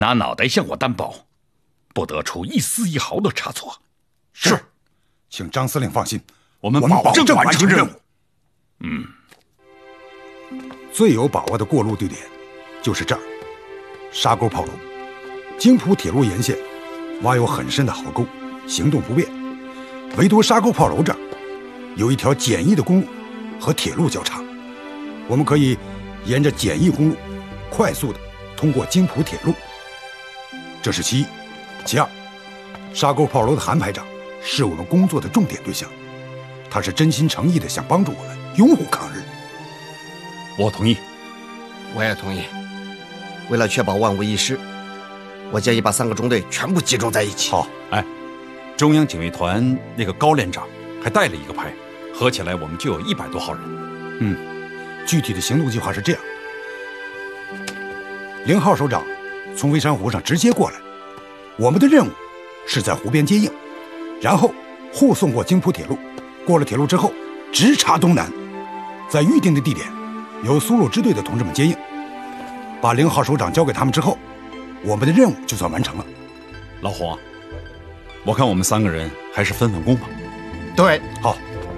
拿脑袋向我担保，不得出一丝一毫的差错。 是，请张司令放心， 我们保证完成任务。 最有把握的过路地点就是这儿，沙沟炮楼。京浦铁路沿线挖有很深的壕沟，行动不便。唯独沙沟炮楼这儿有一条简易的公路和铁路交叉，我们可以沿着简易公路快速的通过京浦铁路。这是其一。其二，沙沟炮楼的韩排长是我们工作的重点对象，他是真心诚意的想帮助我们拥护抗日。 我同意。 我也同意。为了确保万无一失，我建议把3个中队全部集中在一起。 好，哎，中央警卫团那个高连长还带了一个排，合起来我们就有100多号人。 具体的行动计划是这样：0号首长从微山湖上直接过来，我们的任务是在湖边接应，然后护送过京浦铁路，过了铁路之后直插东南，在预定的地点由苏鲁支队的同志们接应。把0号首长交给他们之后，我们的任务就算完成了。 老胡，我看我们3个人还是分工吧。 对， 好。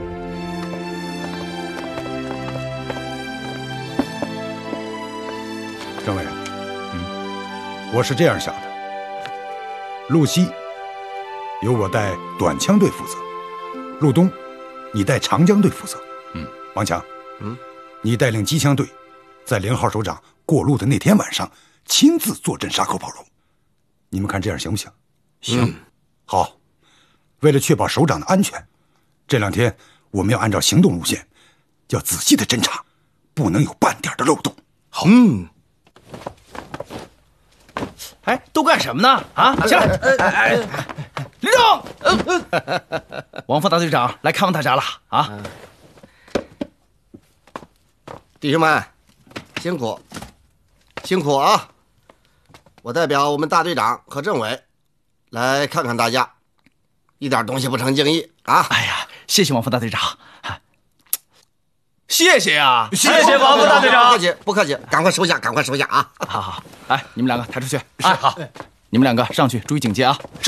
政委，我是这样想的：路西由我带短枪队负责，路东你带长江队负责。王强，你带领机枪队，在0号首长过路的那天晚上亲自坐镇沙沟炮楼。你们看这样行不行？ 行。 好。为了确保首长的安全，这2天我们要按照行动路线，要仔细的侦查，不能有半点的漏洞。 好。 哎，都干什么呢？啊，起来！立正！王副大队长来看望大家了啊！ 弟兄们，辛苦，辛苦啊！我代表我们大队长和政委来看看大家，一点东西不成敬意啊！ 哎呀，谢谢王副大队长，谢谢呀！ 谢谢王副大队长，不客气，不客气，赶快收下，赶快收下啊！ 好好，哎，你们2个抬出去。是好，你们2个上去注意警戒啊！ 是。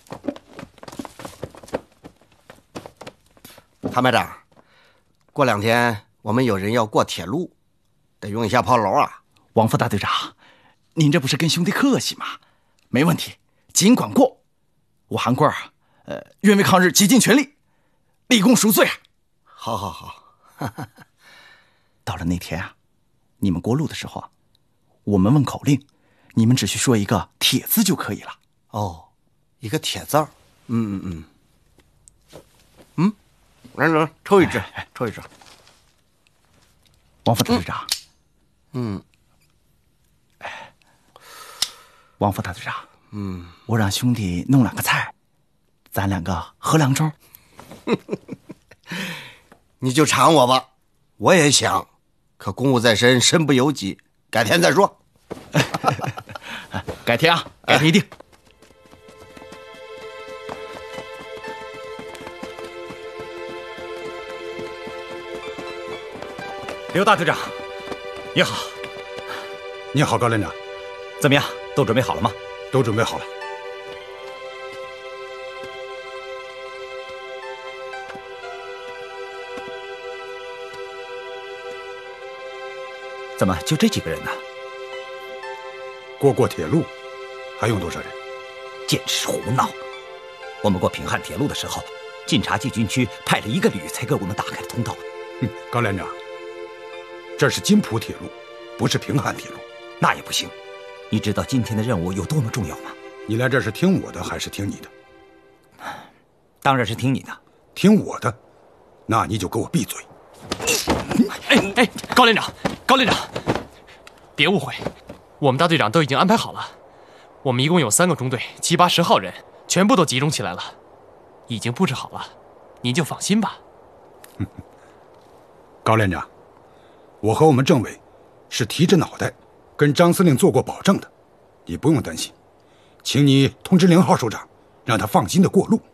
韩排长，过2天我们有人要过铁路，得用一下炮楼啊。 王副大队长，您这不是跟兄弟客气吗？没问题，尽管过。我韩贵愿为抗日竭尽全力，立功赎罪啊！ 好好好。 到了那天啊，你们过路的时候啊，我们问口令，你们只需说一个铁字就可以了。 哦，一个铁字儿。来，抽一支，抽一支。 王副大队长。王副大队长。我让兄弟弄2个菜，咱2个喝凉粥。 你就馋我吧，我也想，可公务在身，身不由己，改天再说。 改天啊，改天一定。 刘大队长，你好。 你好，高连长。 怎么样，都准备好了吗？ 都准备好了。 怎么就这几个人呢？ 过铁路还用多少人？ 简直是胡闹！我们过平汉铁路的时候，晋察冀军区派了1个旅才给我们打开了通道。 高连长，这是津浦铁路，不是平汉铁路。 那也不行。你知道今天的任务有多么重要吗？ 你来这是听我的还是听你的？ 当然是听你的。 听我的，那你就给我闭嘴。 哎，高连长，高连长，别误会，我们大队长都已经安排好了。我们一共有3个中队，7、8、10号人，全部都集中起来了，已经布置好了，您就放心吧。 高连长，我和我们政委是提着脑袋跟张司令做过保证的，你不用担心，请你通知0号首长，让他放心的过路。